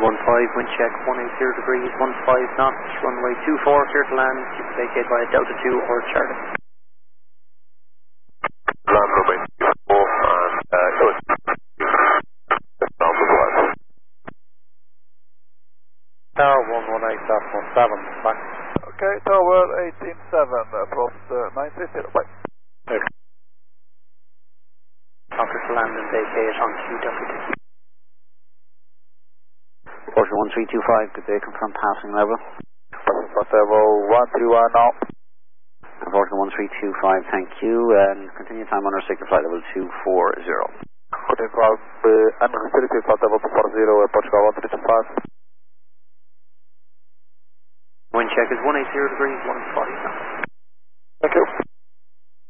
wind check 180 degrees, 15 knots, runway 24, clear to land, you can vacate via Delta 2 or Charlie. Land runway 24 and go Tower 118.17, back. Okay, Tower 18.7, approach 930, bye. Okay. After to land and vacate on QW2. Porsche 1325, good day, confirm passing level. Pass level 131 now. Porsche 1325, thank you, and continue time on our signal flight level 240. Continue cloud, unrestricted flight level 240, Portugal 1325. Wind check is 180 degrees, 140 knots. Thank you.